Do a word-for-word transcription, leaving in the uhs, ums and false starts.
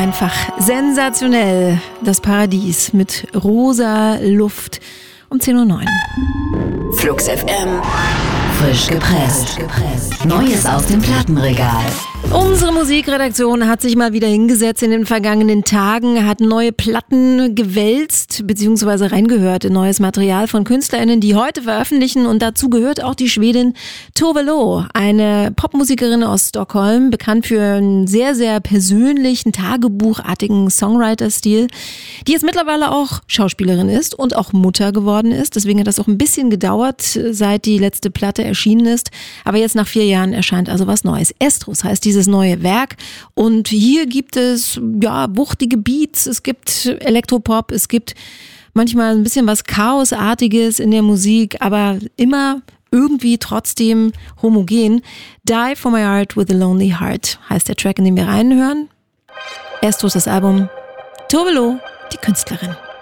Einfach sensationell. Das Paradies mit rosa Luft um zehn Uhr neun. Flux F M. Frisch gepresst. Neues aus dem Plattenregal. Unsere Musikredaktion hat sich mal wieder hingesetzt in den vergangenen Tagen, hat neue Platten gewälzt bzw. reingehört in neues Material von KünstlerInnen, die heute veröffentlichen, und dazu gehört auch die Schwedin Tove Lo, eine Popmusikerin aus Stockholm, bekannt für einen sehr, sehr persönlichen, tagebuchartigen Songwriter-Stil, die jetzt mittlerweile auch Schauspielerin ist und auch Mutter geworden ist. Deswegen hat das auch ein bisschen gedauert, seit die letzte Platte erschienen ist. Aber jetzt nach vier Jahren erscheint also was Neues. Estrus heißt dieses neue Werk, und hier gibt es ja wuchtige Beats, es gibt Elektropop, es gibt manchmal ein bisschen was Chaosartiges in der Musik, aber immer irgendwie trotzdem homogen. Die for my heart with a lonely heart heißt der Track, in den wir reinhören. Estrus, das Album. Tove Lo, die Künstlerin.